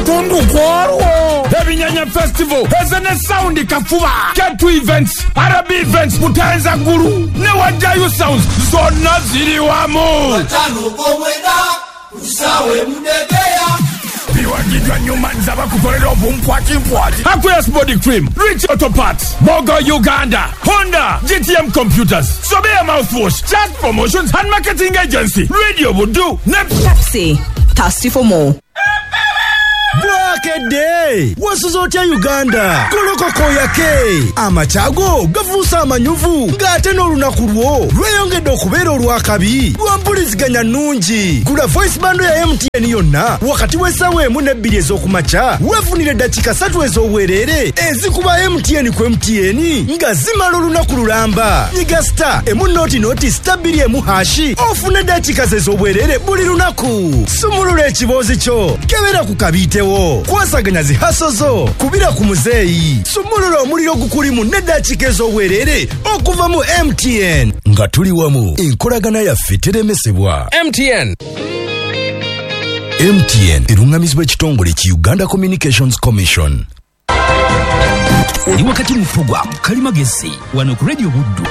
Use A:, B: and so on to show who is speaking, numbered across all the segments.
A: katundu kwalwo ebinyanya festival ezene sound kafuba Ketu events Arabi events Mutanza Guru ne Wajayu sounds zonna ziri wamu
B: watano bomweda usawe mudegea
A: biwagidwa nyuma nzaba kukolera obumkwati Aquarius body cream Rich Auto Parts Bogo Uganda Honda GTM Computers Sobea Mouthwash Chat Promotions and Marketing Agency Radio Budu
C: Pepsi thirsty for more.
D: Bwake day wasuzotia Uganda kolokoko yake amachago gavusa amanyuvu ngate n'olunaku lwo lweyongedde okubeera olwakabi lwampuliziganya nungi gula voice bando ya MTN yonna wakati w'essaawa emu n'ebbiri ez'okumakya weefunire dakika 3 ez'obwereere ezikuba MTN ku MTN nga zimala olunaku lulamba nyiga star emu noti star 2 emu hashi ofune dakika ez'obwereere buli lunaku sumulula ekiboozi kyo kebera ku kabitewo kwasaganya zihasozo kubira ku muzeeyi sumulula omuliro gukulimu nedakika ez'obwereere okuva mu MTN nga tuli wamu enkolagana yaffe teremesebwa. MTN erungamizibwa ekitongole ki Uganda Communications Commission.
E: Oli wakati mu program Kalimagezi wano ku Radio Buddu.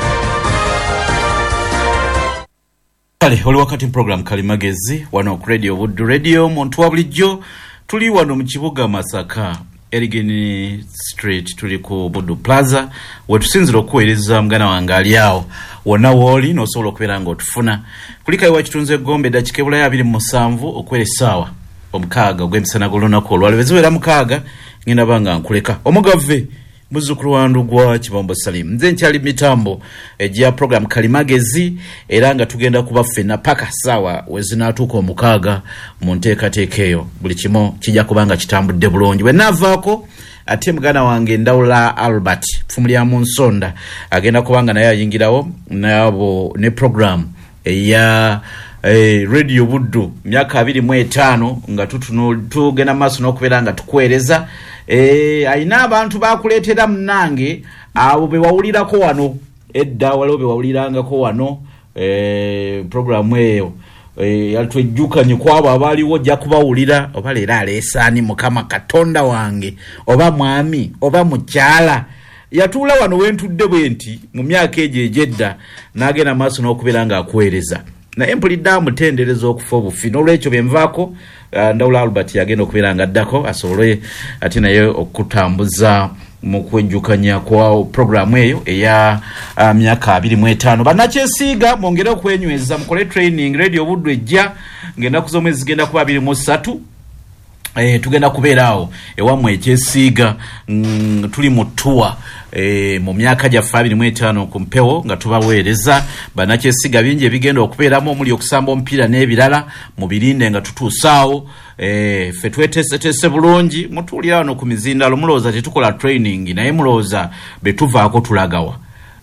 F: Kale oli wakati mu program Kalimagezi wano ku Radio Buddu Radio muntu wa bulijjo tuli wano mu kibuga Masaka Erigeni Street tuli ku Buddu Plaza wetusinzira okuweereza mugana wange ali awo wonna wooli n'osobola okubeera ng'otufuna kulikayo wakitunze Gombe dakika ebula 27 okuwera essaawa omukaaga ogw'emisana gw'olunaku olwaleero ziwera mukaaga ngenda banga nkuleka omugave muzzukulu wandu gwa Kibombo Salim nze nkyali mitambo ejja program Kalimagezi era nga tugenda kuba ffenna paka sawa wezinaatuuka omukaaga mu nteekateeka eyo buli kimu kijja kubanga kitambudde bulungi bwe naavaako ate mugana wange Ndawula Albert Fumulyamu Nsonda agenda kubanga naye ayingirawo nabo ne program eya Radio Buddu myaka 25 nga tugenda maaso n'okubeera nga tukwereza ayina abantu bakuleetera munange abo be wawulirako wano edda waliwo be wawulirangako wano program eyo yatwejjukanye kwabo abaliwo jja kubawulira oba leero aleesaani Mukama Katonda wange oba mwami oba mukyala yatuula wano wentudde bwe nti mu myaka egyo egyedda n'agenda maaso n'okubeera nga akuweereza na empulidde amutendereza okufa obufi n'olwekyo benvaako Ndawula Albert yagenda okubeera nga addako asobole ate naye okutambuza mu kwejjukanya kwa programu eyo eya myaka 25 bannakyesiiga mwongere okwenyweza mukole training Radio Buddu ejja ngenda kuzomwezi zigenda kuba 23 tugenda kubeeraawo ewammwe ekyesiiga tuli mu tour mu myaka gyaffe 25 ku mpewo nga tubaweereza bannakyesiga bingi ebigenda okubeeramu omuli okusamba omupiira n'ebirala mu birinde nga tutuusaawo ffe tweteeseteese bulungi mutuulira wano ku mizindalo mulowooza tetukola training naye mulowooza betuvaako tulagawa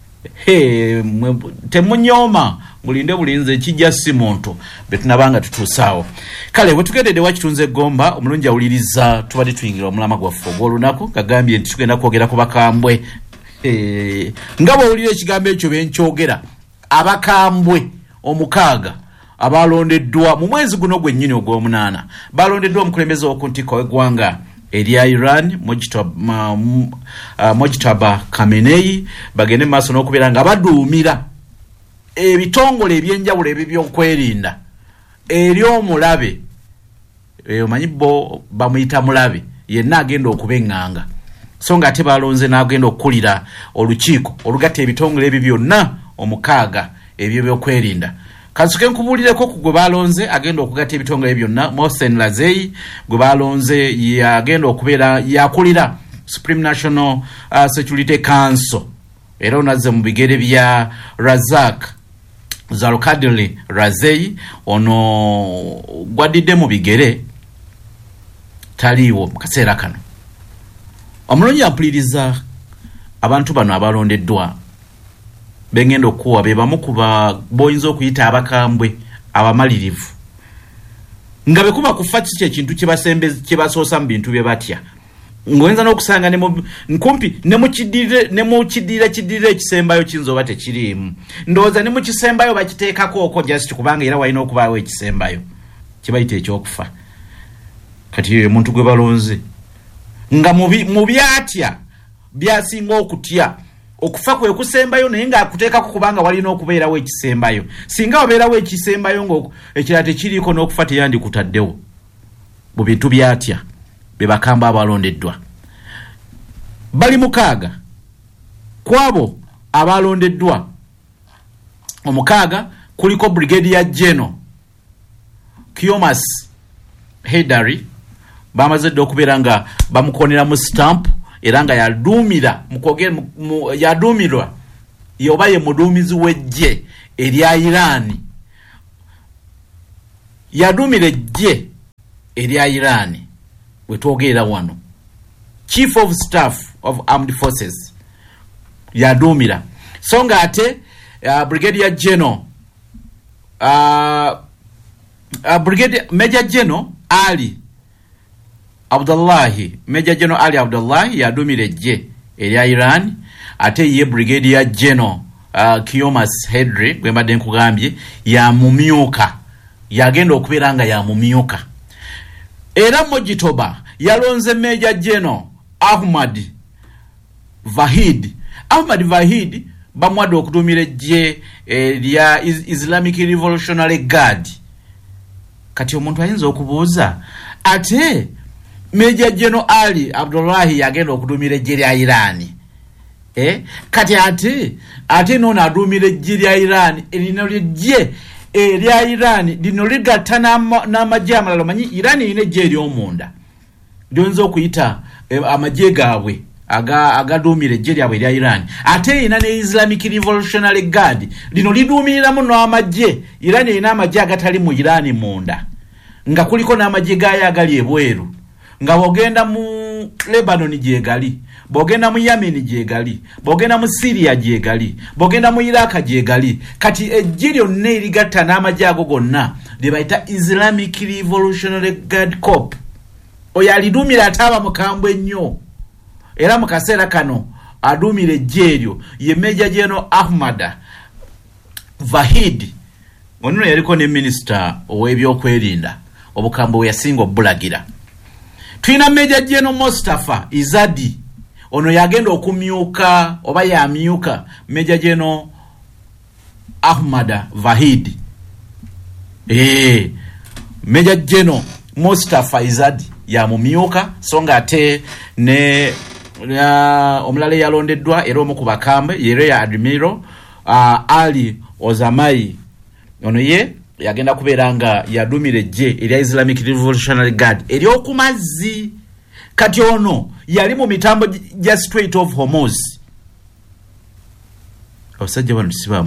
F: temunyooma mulinde bulinze kijja si muntu betunabanga tutuusaawo kale bwe tugendedde wakitunze Gomba omulungi awuliriza tubadde tuyingira omulama gwaffe ogw'olunaku kagambye nti tugenda kwogera ku bakambwe nga bw'owulira ekigambo ekyo benkyogera abakambwe omukaaga abalondeddwa mu mwezi guno gwennyini ogw'omunaana balondeddwa omukulembeze w'okuntikko w'eggwanga erya Iran Mojtaba Khamenei bagende maaso n'okubeera nga baduumira ebitongole ebyenjawulo ebyokwerinda eri omulabe omanyi bo bamuyita mulabe yenna agenda okubeŋŋanga so nga ate balonze n'agenda okukulira olukiiko olugatta ebitongole ebyo byonna omukaaga ebyo byokwerinda kansuke nkubuulireko ku gwe balonze agenda okugatta ebitongole byonna Mohsen Lazei gwe balonze yagenda okubeera yakulira Supreme National Security Council era onazze mu bigere bya Razak Zalkadli Razei ono gwadidde mu bigere taliiwo mu kaseera kano omulonyi ampuliriza abantu bano abalondeddwa bengenda okuwa be bamu kuba boyinza okuyita abakambwe abamalirivu nga bekuba kufa kiki ekintu kyebasoosa mu bintu bye batya ngoyinza n'okusanga nkumpi ne mukiddirira ekisembayo kiyinza oba tekiriimu ndowooza ne mukisembayo bakiteekako oko just kubanga era walina okubaawo ekisembayo kibayita ekyokufa kati ye muntu gwe balonze nga mu byatya byasinga okutya okufa kwe kusembayo naye nga akuteekako kubanga walina okubeerawo ekisembayo singa wabeerawo ekisembayo nga ekirala tekiriiko n'okufa teyandikutaddewo mu bintu byatya be bakamba abalondeddwa bali 6 kwabo abalondeddwa 6 kuliko Brigadier General Kiomas Hedari bamaze okubeera nga bamukonera mu stamp era nga yaduumirwa yoba ye muduumizi w'eggye erya Iran yaduumira eggye erya Iran wetwogerera wano Chief of Staff of Armed Forces yaduumira so nga ate Brigadier General Major General Ali Abdullahi Major General Ali Abdullahi yaduumira eggye erya Iran ate ye Brigadier General Kiomas Hedri gwe mbadde nkugambye yamumyuka yagenda okubeera nga yamumyuka era Mojitoba yalonze Major General Ahmad Vahid bamwadde okuduumira eggye erya Islamic Revolutionary Guard kati omuntu ayinza okubuuza ate Major General Ali Abdullahi yagenda okuduumira eggye lya Iran kati ate nono aduumira eggye lya Iran erino ly'eggye erya Iran lino ligatta n'amagye amalala manyi Iran erina eggye ery'omunda lyonza okuyita amagye gaabwe agaduumira eggye lyabwe erya Iran ate erina ne Islamic Revolutionary Guard lino liduumiriramu n'amagye Iran erina amagye agatali mu Iran munda nga kuliko n'amagye gayo agali ebweru nga bogenda mu Lebanon gyegali bogenda mu Yemen gyegali bogenda mu Syria gyegali bogenda mu Iraq gyegali kati eggye lyonna erigatta n'amagye ago gonna lyebayita Islamic Revolutionary Guard Corps oyo aliduumira ataaba mukambwe ennyo era mu kaseera kano aduumira eggye eryo ye Major General Ahmad Vahid ono yaliko ne Minister ow'ebyokwerinda obukambwe we yasinga obulagira tulina Major General Mustafa Izadi ono yagenda okumyuka oba yamyuka Major General Ahmad Vahid Major General Mustafa Izadi yamumyuka songa ate ne omulala yalondeddwa era omu ku bakambe yere ya Admiral Ali Ozamai ono ye yagenda kubeera nga yaduumira eggye erya Islamic Revolutionary Guard ery'okumazzi kati ono yali mu mitambo gya Strait of Hormuz abasajja bano siba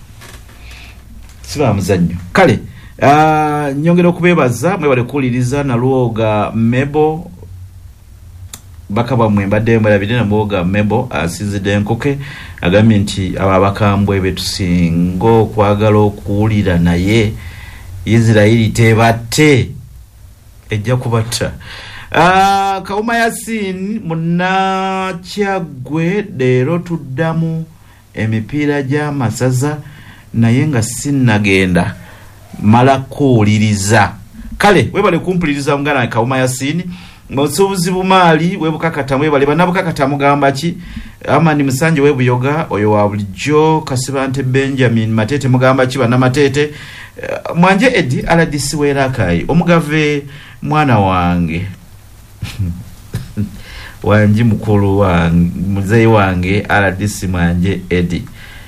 F: muzannyo kale nyongera okubeebaza mwebale kuwuliriza Nalwoga Mebo bakaba mwembadde mbalabire na Nalwoga Mebo asizidde enkoke agambye nti abo abakambwe betusinga okwagala okuwulira naye Israeli tebatte ejja kubatta Kauma Yasin munnakyagwe leero tuddamu emipiira gy'amasaza naye nga sinnagenda mala kuwuliriza kale webale kumpuliriza mugana Kauma Yasin Musubuzi bumaali webukakata mwebale banabukakata mugamba ki Amani Musanje webuyoga oyo wa bulijjo Kasibante Benjamin Matete mugamba ki bana Matete mwanje Edi aladisi werakai omugave mwana wange wanji mukulu wange muzeyi wange aladisi mwanje Edi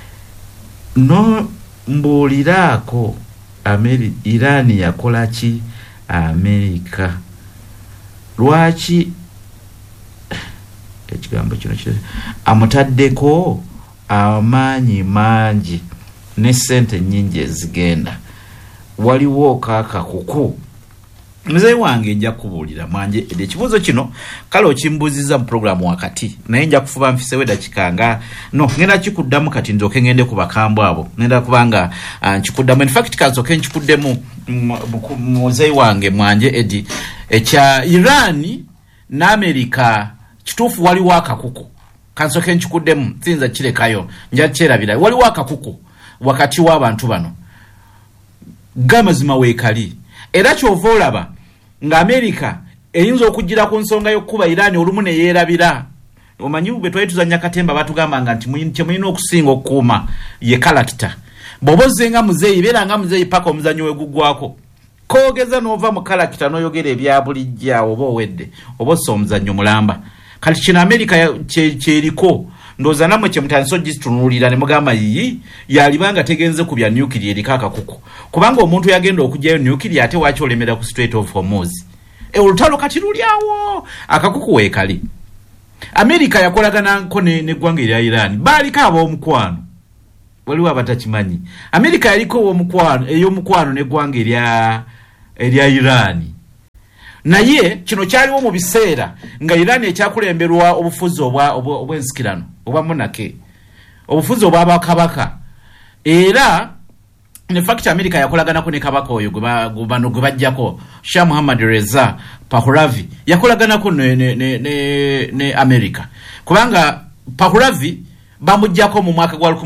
F: no mbulirako Irani yakola ki Amerika lwaki ekigambo kino amutaddeko amaanyi mangi ne sente nnyingi ezigenda waliwo kaakakuku muzeyi wange nja kubuulira mwanje ekibuuzo kino kale okimbuuziza mu programu wakati naye nja kufuba nfisewo eddakiika nga no ngenda kikuddamu kati nzooke ngende ku bakambwe abo ngenda kubanga nkikuddamu in fact kanzooke nkikuddemu muzeyi wange mwanje edi ekya Iran n'Amerika kituufu waliwo akakuku kanzooke nkikuddemu sinza kirekayo nja kyerabira waliwo akakuku wakati w'abantu bano gamazima weekali era kyova olaba nga Amerika eyinza okujira ku nsonga y'okuba Iran olumu ne yeerabira. Omanyi bwe twetuzanya katemba batugambanga nti muyina okusinga okukuuma ye character. Bobozenga muzeeyi beera nga muzeeyi paka omuzanyo we guggwako. Koogeza n'ova mu character n'oyogera ebya bulijja oba owedde oba ossa omuzanyo mulamba. Kati kino America kyeriko ndoza namwe kye mutandise ogitunuulira ne mugamba yiyi yalibanga tegenze ku bya nuclear erika akakuku. Kubanga omuntu yagenda okujjayo nuclear ate waaki olemera ku Strait of Hormuz. Olutalo kati lulyawo akakuku weekali. America yakolaganako n'eggwanga erya Iran baaliko ab'omukwano waliwo abatakimanyi. America yaliko ey'omukwano n'eggwanga erya Iran. Naye kino kyaliwo mu biseera nga Iran ekyakulemberwa obufuzi obw'ensikirano obwa monarchy obufuzi obw'abakabaka era in fact America yakolaganako ne kabaka oyo bano gwe bajjako Shah Muhammad Reza Pahlavi yakolaganako ne America kubanga Pahlavi bamujjako mu mwaka gwa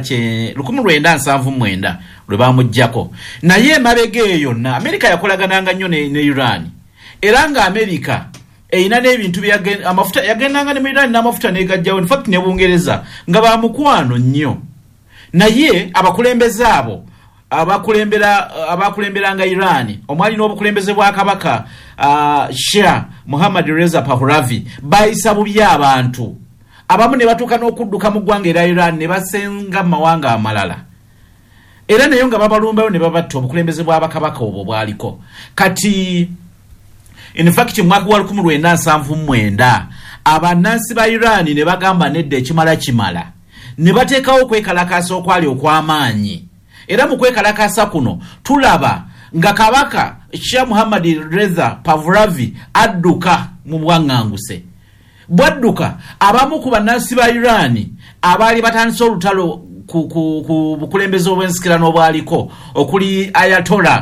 F: 1979 lwe bamujjako naye mabege eyo na America yakolagananga nnyo ne Iran era nga America eina n'ebintu amafuta yagendanga ne Iran n'amafuta negajjawo in fact ne Bungereza nga bamukwano nnyo naye abakulembeze abo abakulemberanga Iran omwali n'obukulembeze bwa kabaka Shah Muhammad Reza Pahlavi bayisa bubi abantu abamu ne batuuka n'okudduka mu ggwanga era Iran ne basenga mawanga amalala era nayo nga babalumbayo ne babatta obukulembeze bw'abakabaka obwo bwaliko kati in fact mwaka wa 1979 abanansi ba Iran ne bagamba nedde ekimala ne bateekawo okwekalakasa okwali okw'amaanyi era mu kwekalakasa kuno tulaba nga kabaka Shah Muhammad Reza Pahlavi adduka mu bwanganguse bwadduka abamu ku bannansi ba Iran abaali batandise olutalo ku bukulembeze obw'ensikirano obwaliko okuli Ayatollah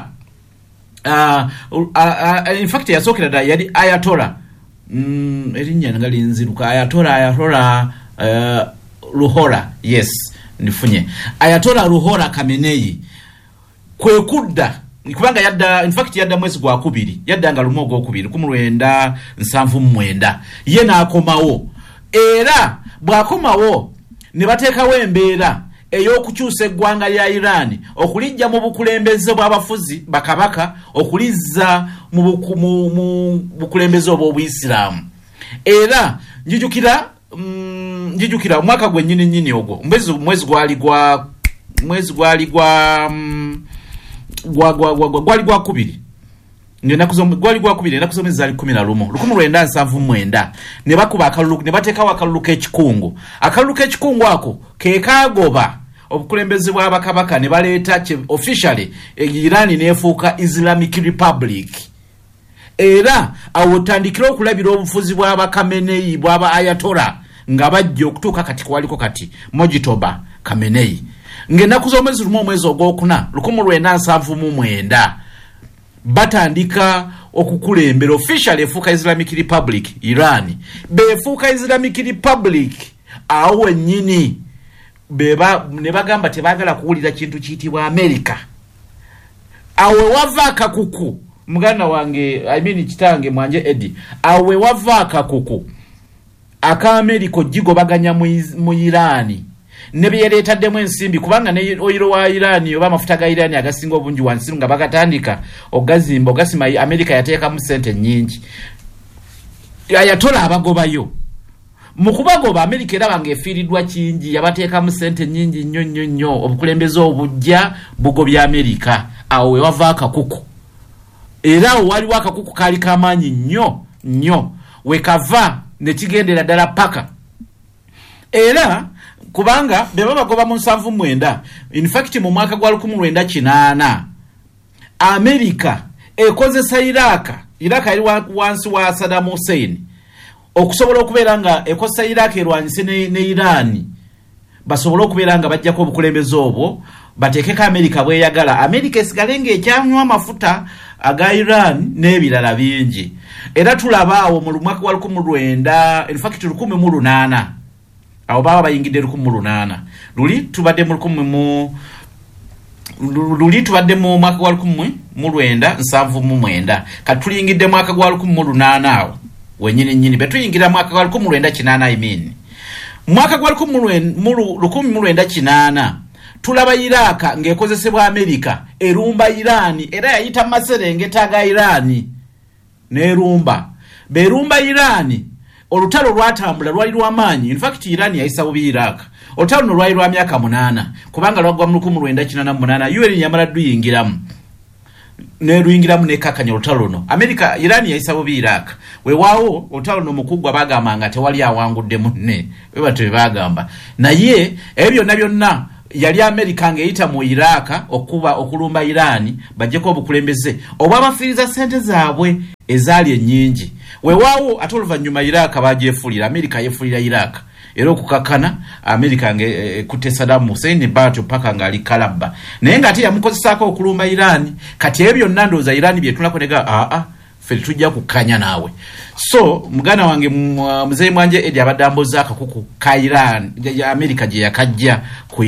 F: in fact yasookera ddala yali Ayatollah erinnya nga linziruka Ayatollah Ruhollah yes nifunye Ayatollah Ruhollah Khamenei kwe kudda kubanga yadda in fact yadda mwezi gwa kubiri yadda nga lumo gwa kubiri 1979 ye naakomawo era bwakomawo ne bateekawo embeera ey'okukyusa eggwanga lya Iran okulijja mu bukulembeze bw'abafuzi bakabaka okulizza mu bukulembeze obw'Obuyisiraamu era njijukira omwaka gwe nnyini ogwo mwezi gwali gwa kubiri gwali gwa kubiri enaku zombi zaali 1979 ne bakuba akalulu ne bateekawo akalulu k'ekikungu ako ke kaagoba obukulembeze bw'abakabaka ne baleeta officially Iran neefuuka Islamic Republic era awo otandikira okulabira obufuzi bw'Abakamenei bw'aba Ayatollah nga bajja okutuuka kati kwaliko kati Mojitoba Khamenei ng'ennaku z'omwezi lumu omwezi ogwokuna 1979 batandika okukulembera officially efuuka Islamic Republic Iran beefuuka Islamic Republic awo ennyini ne bagamba tebaagala kuwulira kintu kiyitibwa America awe wava akakuku muganda wange kitange mwanje Eddie awe wava akakuku aka America gigobaganya mu Iran ne byeleetaddemu ensimbi kubanga ne oyiro wa Iran oba amafuta ga Iran agasinga obungi wansi nga bagatandika ogazimba ogasima America yateeka mu sente nnyingi Ayatollah abagobayo mu kubagoba America era bange efiiridwa kingi yabateeka mu sente nnyingi nnyo obukulembeze obujja bugobya America awo we wava akakuku era waliwo akakuku kaali kamaanyi nnyo wekava ne kigendera ddala paka era kubanga beba bagoba mu 79 in fact mu mwaka gwa 1908 America ekozesa Iraq yali wansi wa Saddam Hussein okusobola okubeera nga ekozesa Iraq erwanyise ne Iran basobola okubeera nga bajjako obukulembeze obwo bateekeko America bweyagala America esigale ng'ekyanywa amafuta aga Iran n'ebirala bingi era tulaba awo mu mwaka gwa 1900 in fact 1800 awo baba bayingidde 1800 luli tubadde mu luli tubadde mu mwaka gwa 1979 katulingidde mwaka gwa 18 awo wenyini betuyingira mwaka gwa 1998 I mean mwaka gwa 1998 tulaba Iraq ng'ekozesebwa Amerika erumba Irani era yayita maserengeta ga Irani nerumba berumba Irani olutalo lwatambula lwali lw'amaanyi. In fact Irani yayisa bubi Iraq olutalo lwali lwa myaka 8 kubanga lwagwa mu 1998 UN yamala duyingiramu neruyingiramu nekakanya olutalo no. Amerika Irani yayisa bubi Iraq weewaawo olutalo no mukugwa bagamanga tewali awangudde munne webatwe bagamba naye ebyo byonna yali Amerika ngeyita mu Iraq okulumba Irani bajjeko obukulembeze oba bafiriza sente zaabwe ezaali ennyingi weewaawo ate oluvannyuma Iraq bagyefulira Amerika yefulira Iraq era okukakana Amerika kutte Saddam Hussein batyo paka ngali kalabba naye nga ate yamukozesaako okulumba Irani kati ebyo ndowooza Irani byetulako nega ffe tujja kukanya naawe. So mugana wange muzee mwanje edi abadde amboza akakuku ka Iran ya Amerika gye yakajja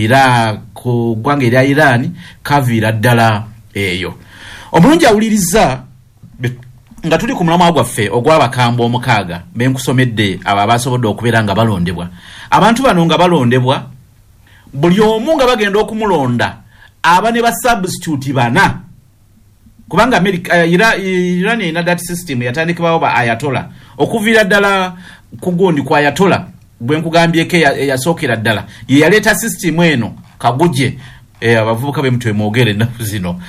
F: ku ggwanga erya Iran kaviira ddala eyo. Omulungi awuliriza nga tuli ku mulamwa gwaffe ogw'abakambwe 6 benkusomedde abo abasobodde okubeera nga balondebwa. Abantu bano nga balondebwa buli omu nga bagenda okumulonda aba ne ba substitute bana kubanga Amerika Iran ina that system yatandikibwawo ba Ayatollah okuviira ddala ku gondi kwa Ayatollah bwenkugambyeko yasookera ddala ye yaleeta system eno kaguje abavubuka bemutwe mwogere ennaku zino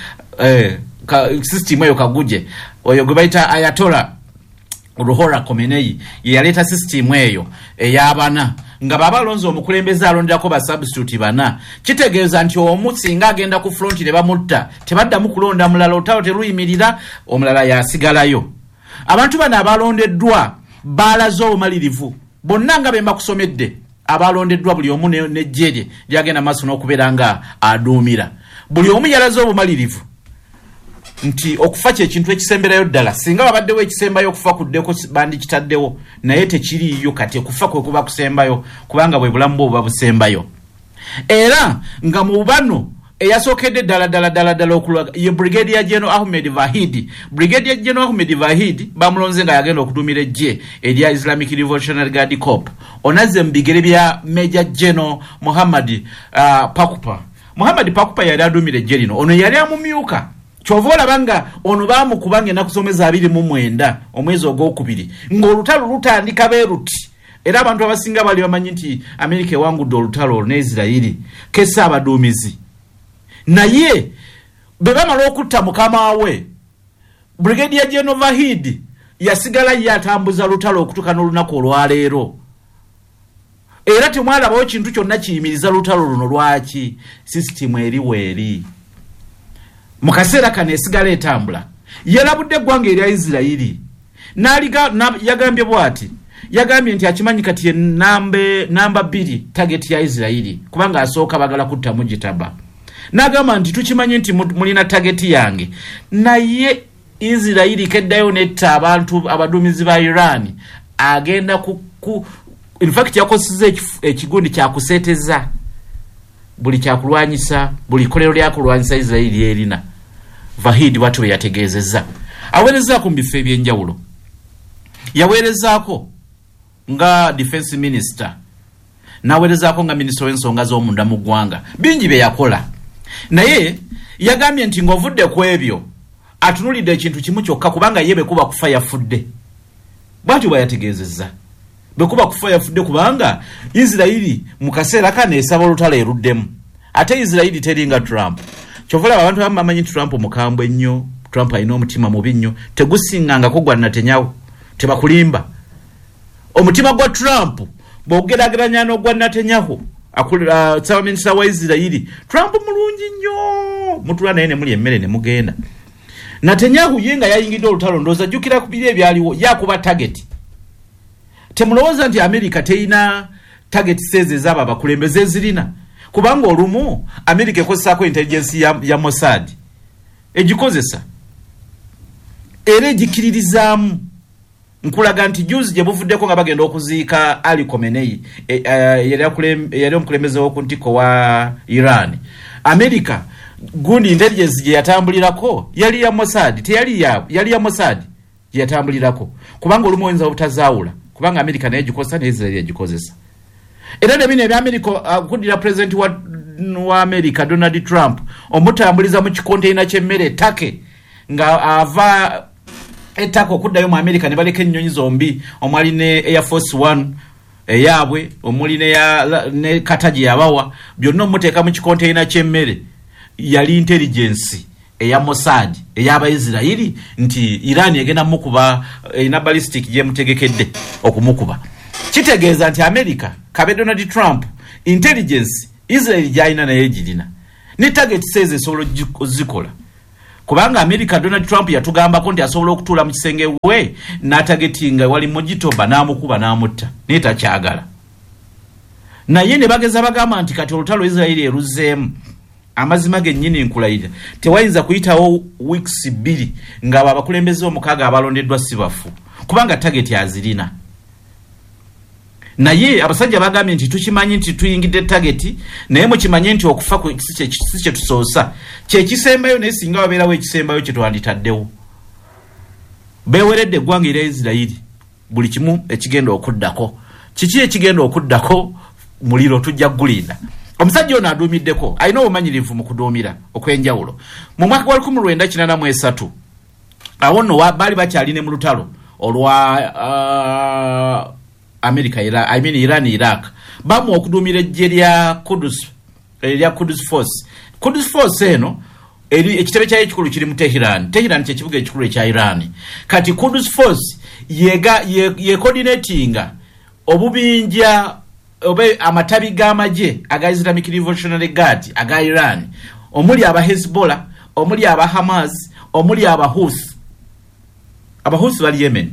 F: system eyo kaguje oyo gwe bayita Ayatollah Ruhollah Khomeini ye yaleeta system eyo ey'abana nga babalonzo omukulembeze alonderako ba substitute bana kitegeeza nti omu singa agenda ku front ne bamutta tebaddamu kulonda mulala olutalo teruyimirira omulala yasigalayo. Abantu bano abalondeddwa baalaze obumalirivu bonna nga bemba kusomedde abalondeddwa buli omu nejjere lyagenda maaso n'okubeera nga aduumira buli omu yalaze obumalirivu nti okufa ky'ekintu ekisemberayo ddala singa babaddewo ekisembayo okufa kuddeko bandikitaddewo naye tekiriiyo kati okufa kwe kuba kusembayo kubanga bwe bulamu bwo buba busembayo. Era nga mu bano eyasookedde ddala okulaga ye Brigadier General Ahmed Vahidi. Brigadier General Ahmed Vahidi bamulonze nga yagenda okuduumira ejje erya Islamic Revolutionary Guard Corps onazze mu bigere bya Major General Muhammad Pakupa. Muhammad Pakupa yali aduumira ejje lino ono yali amumyuka chovola banga ono bamukubanga nakusomeza 29 omwezi ogwokubiri ng'olutalo lutandika beruti era abantu abasinga bali bamanyi nti Amerika ewangudde olutalo ne Israeli kesa abaduumizi naye bebamala okutta mukama we Brigadier General Vahidi yasigala yatambuza lutalo okutuka n'olunaku olwaleero era temwalabawo kintu kyonna kiyimiriza lutalo luno lwaki system eriweeri mukaseera kane esigala etambula yalabudde eggwanga erya Israeli yagambye bwati yagambye nti akimanyi kati ye namba 2 target ya Israeli kubanga asooka bagala kutta mujitaba n'agamba nti tukimanyi nti mulina target yange naye Israeli keddayo netta abantu abaduumizi ba Iran agenda in fact yakosizza ekigundi kyakuseeteza buli kyakulwanyisa buli kolero lyakulwanyisa Israeli erina. Vahidi watu yategeezezza aweerezaako mu bifo ebyenjawulo yaweerezaako nga defense minister n'aweerezaako nga minisita w'ensonga z'omunda mu ggwanga bingi bye yakola naye yagambye nti ng'ovudde ku ebyo atunulidde ekintu kimu kyokka kubanga ye bekuba kufa yafudde bwatyo bwayategeezezza bekuba kufa yafudde kubanga Israeli mu kaseera kane esaba olutalo eruddemu ate Israeli teringa Trump chovola abantu bamanyi Trump mukambwe nnyo Trump alina omutima mubi nnyo tegusinganga ko gwa Netanyahu tebakulimba omutima gwa Trump bw'ogeraageranya n'ogwa Netanyahu ssawa minisita wa Israeli Trump mulungi nnyo mutula naye ne muli emmere ne mugenda. Netanyahu ye nga yayingidde olutalo ndowooza jjukira ku biri ebyaliwo yakuba target temulowooza nti Amerika teyina target seze z'abo abakulembeze zirina kubanga olumu Amerika ekozesaako intelligence ya Mossad egikozesa era egikiririzaamu nkulaga nti juzi gye buvuddeko nga bagenda okuziika Ali Khomeini yali omukulembeze w'oku ntiko wa Iran. Amerika gundi intelligence gye yatambulirako yali ya Mossad, yali ya Mossad gye yatambulirako, kubanga olumu oyinza obutazaawula, kubanga America naye gikosa ne Israel yagikozesa. Era ne bino ebya America kudira president wa America Donald Trump omutambuliza mu kikonteina ky'emmere take nga ava etako kuddayo mu America ne baleka ennyonyi zombi, omwali ne Air Force One eyabwe, omuli ne kataji yabawa, byonna omuteeka mu kikonteina ky'emmere. Yali intelligence eya Mossad ey'Abayisirayiri nti Iran egenda mukuba ina ballistic gye mutegekedde okumukuba. Kitegeeza nti America kabe Donald Trump intelligence Israel gyalina naye girina ne target says esobola zikola, kubanga America Donald Trump yatugambako nti asobola okutuula mu kisenge we n'atagetinga wali mugitoba n'amukuba n'amutta naye takyagala. Naye ne bageza bagamba nti kati olutalo Israel eruzeemu. Amazima gennyini nkulayira tewayinza kuyitawo weeks 2 nga abakulembeze omukaaga abalondeddwa sibafu, kubanga target azirina. Naye abasajja bagambye nti tukimanyi nti tuyingidde target, naye mukimanye nti okufa kisi kye tusoosa kyekisembayo, naye singa wabeerawo ekisembayo kye twanditaddewo. Beeweredde eggwanga erya Isirayiri buli kimu ekigenda okuddako. Kiki ekigenda okuddako? Muliro tujja gulinda. Omusajja ono aduumiddeko alina obumanyirivu mu kuduumira okwenjawulo. Mu mwaka wa 1983 awo nno baali bakyali mu lutalo olwa America Iran Iraq, bamu okuduumira eggye lya Quds Force. Quds Force eno ekitebe kyayo ekikulu kiri mu Tehran kye kibuga ekikulu ekya Iran. Kati Quds Force ye coordinatinga obubinja obe amatabi g'amagye aga Islamic Revolutionary Guard aga Iran, omuli aba Hezbollah, omuli aba Hamas, omuli aba Houthi. Aba Houthi bali Yemen,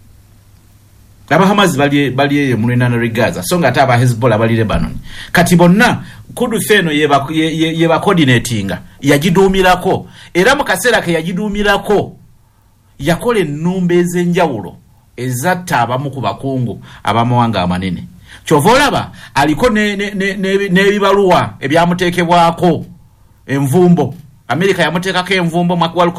F: aba Hamas bali mu Northern Gaza, so nga ate aba Hezbollah bali Lebanon. Kati bonna Quds eno ye ba coordinatinga yagiduumirako, era mu kaseera ke yagiduumirako yakola ennumba ez'enjawulo ezatta abamu ku bakungu abamawanga amanene. Kyova olaba aliko n'ebibaluwa ebyamuteekebwako envumbo. America yamuteekako envumbo mwaka wa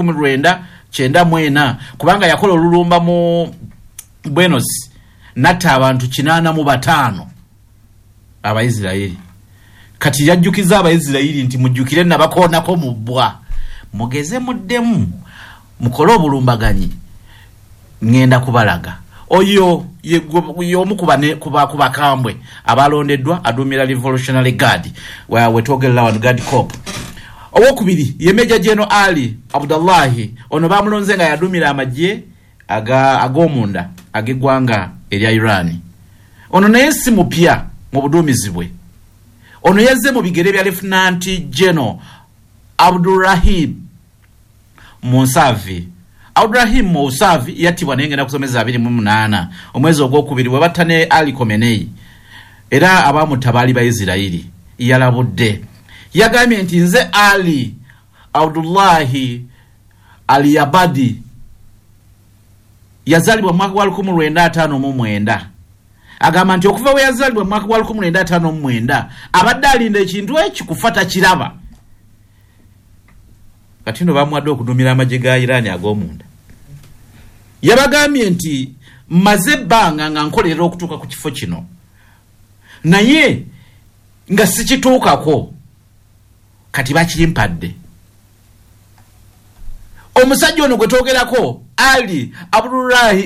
F: 1994 kubanga yakola olulumba mu Buenos natta abantu 85 Abayisirayiri. Kati yajjukiza Abayisirayiri nti mujjukire nabakoonako mu bbwa, mugeze muddemu mukole obulumbaganyi, ngenda kubalaga. Oyo kuba kambwe abalondeddwa aduumira Revolutionary Guard we twogerera wano Guard Corps. Owokubiri ye Major General Ali Abdullahi, ono bamulonze nga yaduumira amagye ag'omunda ag'eggwanga erya Iran. Ono naye si mupya mu buduumizi bwe. Ono yazze mu bigere bya Lieutenant General Abdurrahim Mousavi. Abdurrahim Mousavi yattibwa naye ngenda kusomeza 28 omwezi ogwokubiri bwe batta ne Ali Khamenei, era abamutabali ba Isirayiri yalabudde. Yagambye nti nze Ali Abdullahi Al-Yabadi yazalibwa mwaka wa 1959. Agamba nti okuva we yazalibwa mwaka wa 1959 abadde alinda ekintu ekikufata kiraba. Kati no bamwadde okuduumira amagye ga Iran ag'omunda. Yabagambye nti maze ebbanga nga nkolera okutuuka ku kifo kino, naye nga sikituukako, kati bakirimpadde. Omusajja ono gwe twogerako Ali Abdullahi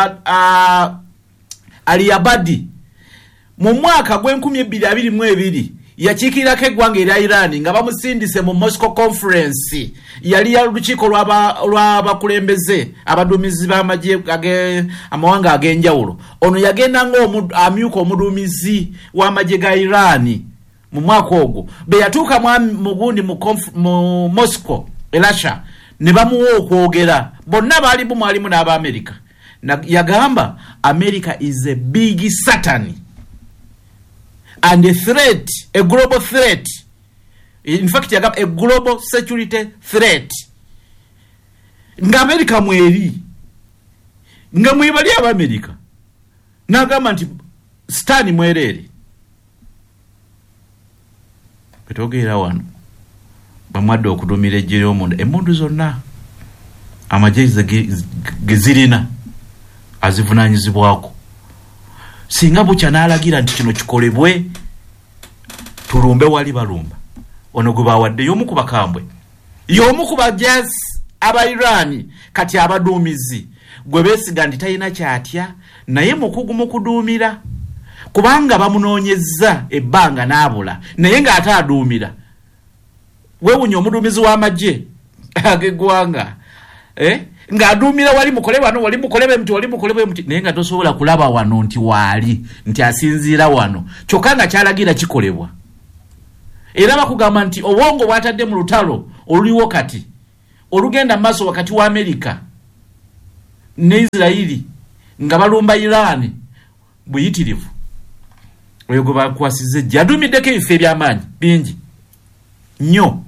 F: Al-Yabadi mu mwaka gw'2022 yakiikirako eggwanga erya Iran nga bamusindise mu Moscow Conference. Yali ya lukiiko lw'abakulembeze abaduumizi b'amagye amawanga ag'enjawulo. Ono yagenda ng'amyuka omuduumizi w'amagye ga Iran mu mwaka ogwo. Be yatuuka mu gundi mu Moscow Russia ne bamuwa okwogera. Bonna baali mwalimu n'Abamerika. Yagamba America is a big Satan and a threat, a global threat. In fact, yagamba a global security threat. Nga America mweri, nga mwebali Abamerika, nagamba nti stani mwerere. Petogera wano bamwadde okudumira ejje ly'omunda emmundu zonna amagezi gezirina azivunanyizibwako singa bukya n'alagira nti kino kikolebwe tulumbe wali balumba ono gwe bawadde y'omu ku bakambwe y'omu ku bajasi aba Iran kati abaduumizi gwe beesiga nti talina kyatya naye mukugu mu kuduumira kubanga bamunoonyezza ebbanga n'abula naye ng'ate aduumira weewunya omuduumizi w'amagye ag'eggwanga ng'aduumira wali mukole wano wali mukole muti naye nga tosobola kulaba wano nti waali nti asinziira wano kyokka nga kyalagira kikolebwa era bakugamba nti obwongo bwatadde mu lutalo oluliwo kati olugenda maaso wakati wa Amerika ne Israeli nga balumba Iran buyitirivu oyo gwe bakwasize jadumiddeko ebife by'amaanyi bingi nnyo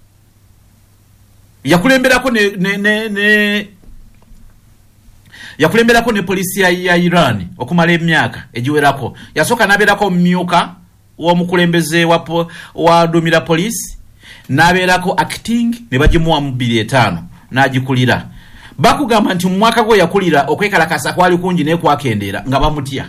F: yakulemberako ne polisi ya Iran okumala emyaka egiwerako yasooka n'abeerako omumyuka w'omukulembeze wa dumira polisi n'abeerako acting ne bagimuwa mu 2.5 n'agikulira bakugamba nti mu mwaka gwe yakulira okwekalakasa kwali kungi naye kwakendeera nga bamutya